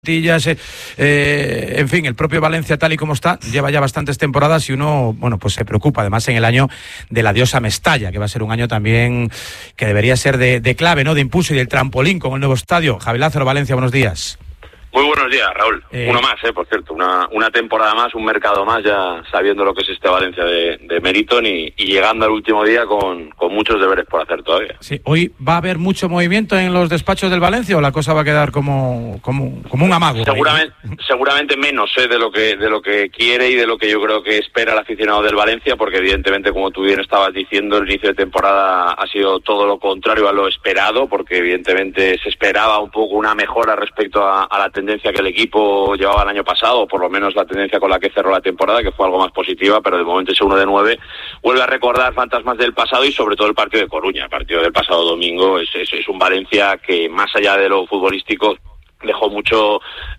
En fin, el propio Valencia tal y como está lleva ya bastantes temporadas y uno, bueno, pues se preocupa además en el año del adiós a Mestalla, que va a ser un año también que debería ser de clave, ¿no? De impulso y del trampolín con el nuevo estadio. Javi Lázaro, Valencia, buenos días. Muy buenos días, Raúl. Uno más, por cierto, una temporada más, un mercado más, ya sabiendo lo que es este Valencia de Meriton y llegando al último día con muchos deberes por hacer todavía. Sí, ¿hoy va a haber mucho movimiento en los despachos del Valencia o la cosa va a quedar como un amago? Seguramente menos de lo que quiere y de lo que yo creo que espera el aficionado del Valencia, porque evidentemente, como tú bien estabas diciendo, el inicio de temporada ha sido todo lo contrario a lo esperado, porque evidentemente se esperaba un poco una mejora respecto a la tendencia que el equipo llevaba el año pasado, o por lo menos la tendencia con la que cerró la temporada, que fue algo más positiva, pero de momento ese 1-9 vuelve a recordar fantasmas del pasado y sobre todo el partido de Coruña. El partido del pasado domingo es un Valencia que, más allá de lo futbolístico, dejó mucho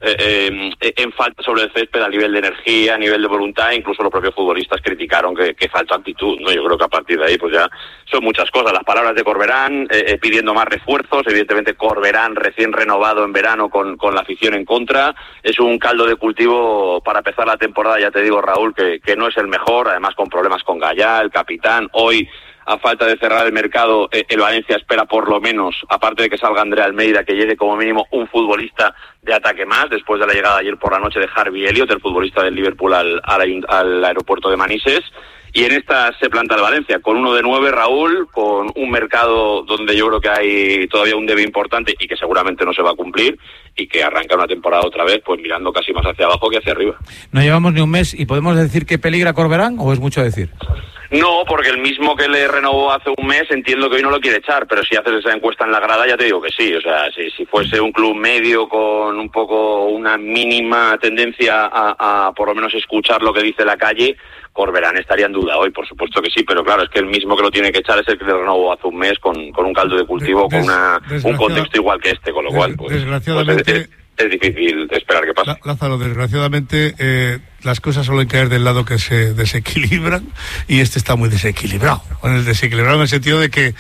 en falta sobre el césped a nivel de energía, a nivel de voluntad. Incluso los propios futbolistas criticaron que faltó actitud, ¿no? Yo creo que a partir de ahí pues ya son muchas cosas. Las palabras de Corberán pidiendo más refuerzos, evidentemente Corberán recién renovado en verano con la afición en contra. Es un caldo de cultivo para empezar la temporada, ya te digo, Raúl, que no es el mejor, además con problemas con Gallá, el capitán. Hoy, a falta de cerrar el mercado, el Valencia espera por lo menos, aparte de que salga André Almeida, que llegue como mínimo un futbolista de ataque más, después de la llegada ayer por la noche de Harvey Elliott, el futbolista del Liverpool al aeropuerto de Manises. Y en esta se planta el Valencia, con 1-9, Raúl, con un mercado donde yo creo que hay todavía un debe importante y que seguramente no se va a cumplir, y que arranca una temporada otra vez pues mirando casi más hacia abajo que hacia arriba. No llevamos ni un mes y ¿podemos decir que peligra Corberán o es mucho decir? No, porque el mismo que le renovó hace un mes entiendo que hoy no lo quiere echar, pero si haces esa encuesta en la grada ya te digo que sí. O sea, si fuese un club medio con un poco una mínima tendencia a por lo menos escuchar lo que dice la calle, Corberán estaría en duda hoy, por supuesto que sí, pero claro, es que el mismo que lo tiene que echar es el que le renovó hace un mes con un caldo de cultivo, con un contexto igual que este, con lo cual pues, desgraciadamente es difícil esperar que pase. Lázaro, desgraciadamente las cosas suelen caer del lado que se desequilibran y este está muy desequilibrado. Desequilibrado en el sentido de que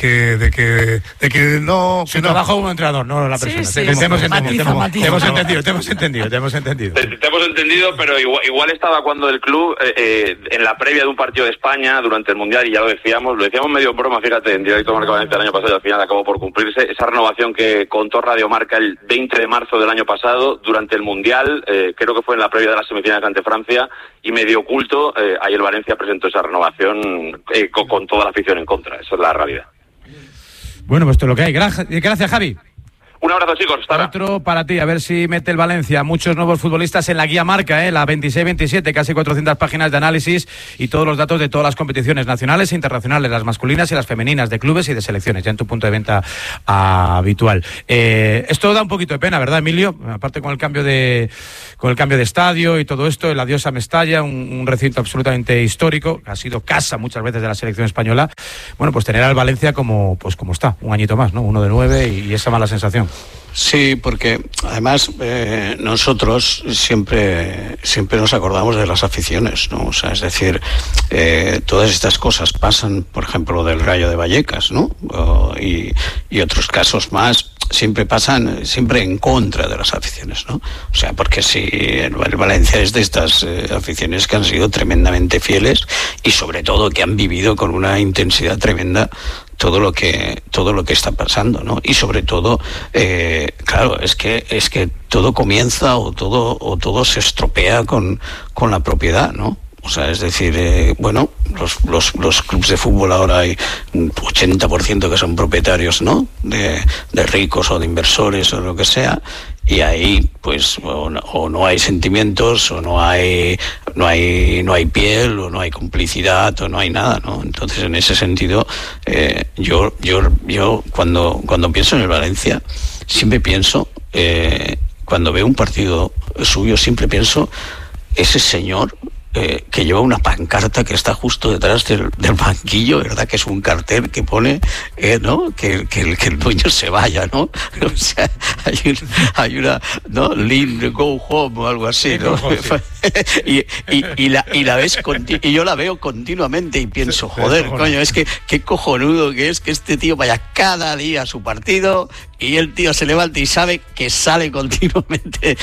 no... Su trabajo como entrenador, no la persona. Sí, Te hemos entendido, Te hemos entendido, pero igual estaba cuando el club, en la previa de un partido de España, durante el Mundial, y ya lo decíamos medio en broma, fíjate, en directo Marca Valencia el año pasado, y al final acabó por cumplirse, esa renovación que contó Radio Marca el 20 de marzo del año pasado, durante el Mundial, creo que fue en la previa de las semifinales ante Francia, y medio oculto, ahí el Valencia presentó esa renovación con toda la afición en contra. Esa es la realidad. Bueno, pues esto es lo que hay. Gracias, Javi. Un abrazo, chicos. Otro para ti, a ver si mete el Valencia muchos nuevos futbolistas en la guía Marca, la 26-27, casi 400 páginas de análisis y todos los datos de todas las competiciones nacionales e internacionales, las masculinas y las femeninas, de clubes y de selecciones, ya en tu punto de venta habitual. Esto da un poquito de pena, ¿verdad, Emilio? Aparte con el cambio de estadio y todo esto, el adiós a Mestalla, un recinto absolutamente histórico, que ha sido casa muchas veces de la selección española. Bueno, pues tener al Valencia como está, un añito más, ¿no? 1-9 y esa mala sensación. Sí, porque además nosotros siempre nos acordamos de las aficiones, ¿no? O sea, es decir, todas estas cosas pasan, por ejemplo, del Rayo de Vallecas, ¿no? Y otros casos más siempre pasan en contra de las aficiones, ¿no? O sea, porque si el Valencia es de estas aficiones que han sido tremendamente fieles y sobre todo que han vivido con una intensidad tremenda todo lo que está pasando, ¿no? Y sobre todo, claro, es que todo comienza o todo se estropea con la propiedad, ¿no? O sea, es decir, los clubes de fútbol ahora hay un 80% que son propietarios, ¿no? De ricos o de inversores o lo que sea, y ahí pues o no hay sentimientos o no hay piel o no hay complicidad o no hay nada, ¿no? Entonces, en ese sentido, yo cuando pienso en el Valencia siempre pienso, cuando veo un partido suyo siempre pienso ese señor que lleva una pancarta que está justo detrás del banquillo, ¿verdad? Que es un cartel que pone, ¿no? Que el dueño se vaya, ¿no? O sea, hay una, ¿no? Lean, go home o algo así, ¿no? y la ves y yo la veo continuamente y pienso, joder, coño, es que qué cojonudo que es que este tío vaya cada día a su partido y el tío se levanta y sabe que sale continuamente